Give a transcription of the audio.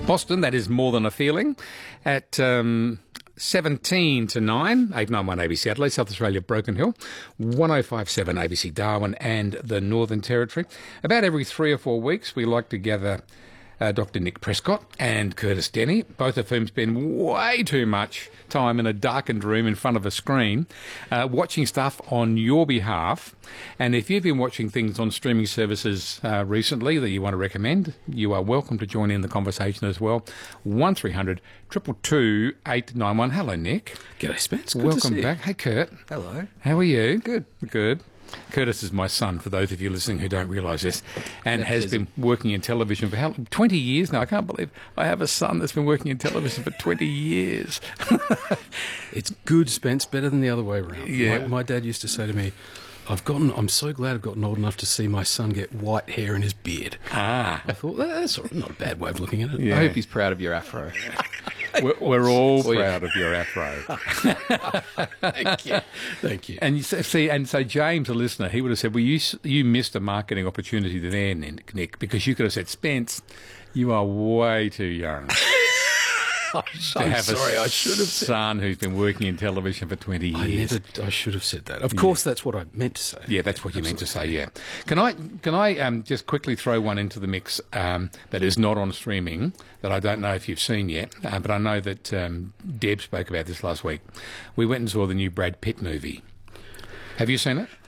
Boston, that is More Than a Feeling, at 17 to 9, 891 ABC Adelaide, South Australia, Broken Hill, 1057 ABC Darwin and the Northern Territory. About every 3 or 4 weeks, we like to gather Dr. Nick Prescott and Curtis Denny, both of whom spend way too much time in a darkened room in front of a screen watching stuff on your behalf. And if you've been watching things on streaming services recently that you want to recommend, you are welcome to join in the conversation as well. 1300 222 891. Hello, Nick. G'day, Spence. Good Welcome to see back. Hey, Kurt. Hello. How are you? Good. Good. Curtis is my son, for those of you listening who don't realise this, and has been working in television for 20 years now. I can't believe I have a son that's been working in television for 20 years. It's good, Spence, better than the other way around. Yeah. My dad used to say to me, I'm so glad I've gotten old enough to see my son get white hair in his beard. Ah. I thought, that's not a bad way of looking at it. Yeah. I hope he's proud of your afro. We're all proud of your afro. Thank you. Thank you. And you see, and so James, a listener, he would have said, well, you missed a marketing opportunity there, Nick, because you could have said, Spence, you are way too young to have I a should have said. son who's been working in television for 20 years. I should have said that. Of course, that's what I meant to say. Yeah, that's what you meant to say, yeah. Can I just quickly throw one into the mix that is not on streaming, that I don't know if you've seen yet, but I know that Deb spoke about this last week. We went and saw the new Brad Pitt movie. Have you seen it?